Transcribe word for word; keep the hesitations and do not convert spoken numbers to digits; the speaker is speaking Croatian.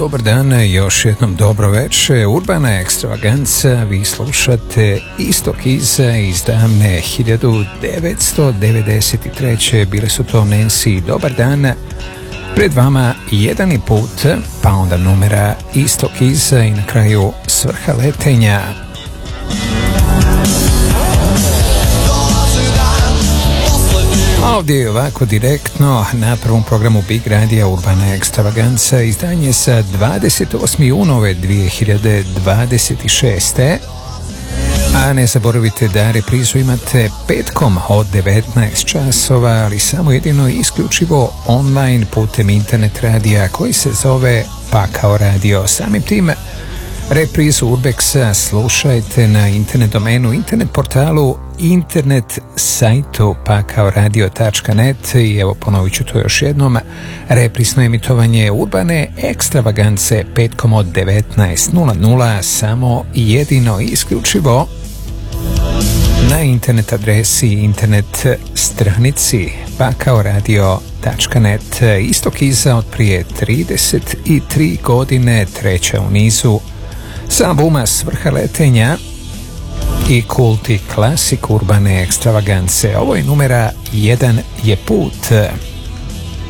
dobar dan, još jednom dobro večer. Urbana ekstravaganca, vi slušate Istok iz iz davne hiljadu devetsto devedeset treće. Bile su to Nancy, dobar dan. Pred vama jedan i put, pa onda numera Istok iz i na kraju Svrha letenja. Ovdje je ovako direktno na prvom programu Big Radija Urbana ekstravaganca, izdanje sa dvadeset osmog juna dvije hiljade dvadeset šeste. A ne zaboravite da reprizu imate petkom od devetnaest časova, ali samo jedino isključivo online putem internet radija koji se zove Pakao radio. Samim tim reprizu Urbexa slušajte na internet domenu, internet portalu, internet sajtu pakaoradio tačka net i evo ponovit ću to još jednom, reprisno emitovanje Urbane ekstravagance petkom od devetnaest samo jedino isključivo na internet adresi, internet stranici pakaoradio tačka net. Istok iza od prije trideset tri godine, treća u nizu sa albuma Svrha letenja i kulti klasik Urbane ekstravagance. Ovo je numera Jedan je put.